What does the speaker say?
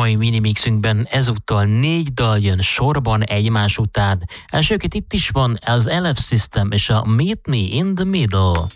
mai minimixünkben ezúttal 4 dal jön sorban egymás után. Elsőként itt is van az LF System és a Meet Me in the Middle.